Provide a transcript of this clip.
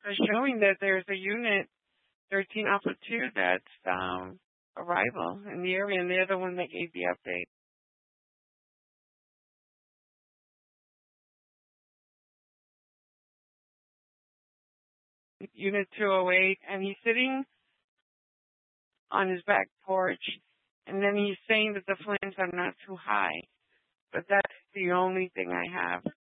showing that there's a unit 13 Alpha 2 that's arrival in the area, and they're the one that gave the update. Unit 208, and he's sitting on his back porch, and then he's saying that the flames are not too high. But that's the only thing I have.